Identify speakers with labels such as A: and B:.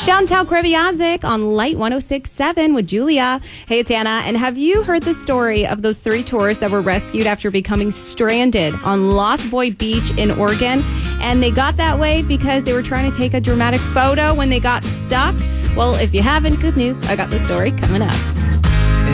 A: Chantal Kreviazik on Light 106.7 with Julia. Hey, it's Anna. And have you heard the story of those 3 tourists that were rescued after becoming stranded on Lost Boy Beach in Oregon? And they got that way because they were trying to take a dramatic photo when they got stuck? Well, if you haven't, good news. I got the story coming up.